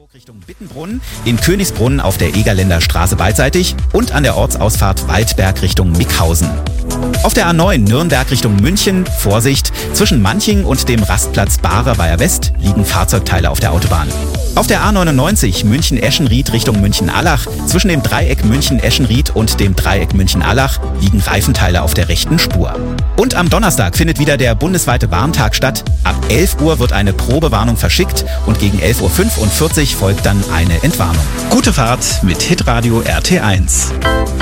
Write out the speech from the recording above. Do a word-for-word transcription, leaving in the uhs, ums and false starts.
Richtung Bittenbrunn, in Königsbrunn auf der Egerländer Straße beidseitig und an der Ortsausfahrt Waldberg Richtung Mickhausen. Auf der A neun Nürnberg Richtung München, Vorsicht, zwischen Manching und dem Rastplatz Barer Weiher West liegen Fahrzeugteile auf der Autobahn. Auf der A neunundneunzig München-Eschenried Richtung München-Allach, zwischen dem Dreieck München-Eschenried und dem Dreieck München-Allach liegen Reifenteile auf der rechten Spur. Und am Donnerstag findet wieder der bundesweite Warntag statt. Ab elf Uhr wird eine Probewarnung verschickt und gegen elf Uhr fünfundvierzig folgt dann eine Entwarnung. Gute Fahrt mit Hitradio R T eins.